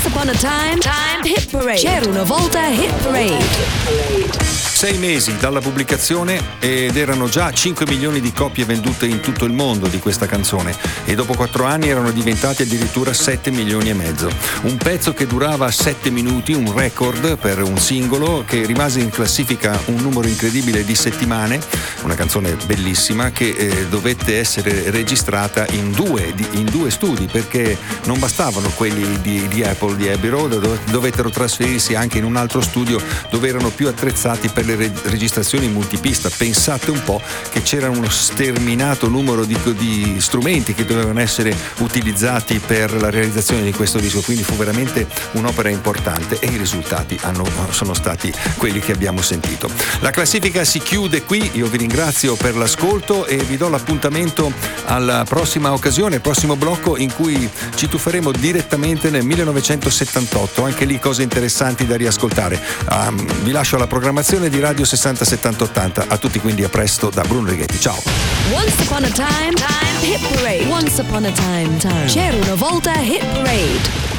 Once Upon a Time Hit Parade. C'era una volta Hit Parade. 6 mesi dalla pubblicazione ed erano già 5 milioni di copie vendute in tutto il mondo di questa canzone, e dopo 4 anni erano diventati addirittura 7 milioni e mezzo. Un pezzo che durava 7 minuti, un record per un singolo che rimase in classifica un numero incredibile di settimane, una canzone bellissima che dovette essere registrata in due studi, perché non bastavano quelli di Apple, di Abbey Road, dovettero trasferirsi anche in un altro studio dove erano più attrezzati per le registrazioni multipista. Pensate un po' che c'era uno sterminato numero di strumenti che dovevano essere utilizzati per la realizzazione di questo disco, quindi fu veramente un'opera importante e i risultati sono stati quelli che abbiamo sentito. La classifica si chiude qui, io vi ringrazio per l'ascolto e vi do l'appuntamento alla prossima occasione, prossimo blocco in cui ci tufferemo direttamente nel 1978, anche lì cose interessanti da riascoltare. Vi lascio alla programmazione di Radio 60 70 80. A tutti quindi a presto da Bruno Righetti. Ciao. Once Upon a Time Hit Parade. Once Upon a Time. C'era una volta Hit Parade.